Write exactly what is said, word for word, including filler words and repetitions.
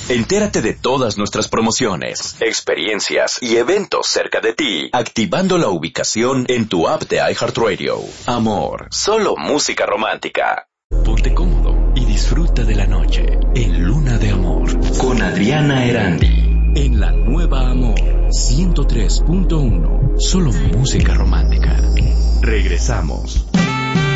Entérate de todas nuestras promociones, experiencias y eventos cerca de ti, activando la ubicación en tu app de iHeartRadio. Amor, solo música romántica. Ponte cómodo y disfruta de la noche en Luna de Amor con Adriana Erandi. En la nueva Amor ciento tres punto uno, solo música romántica. Regresamos.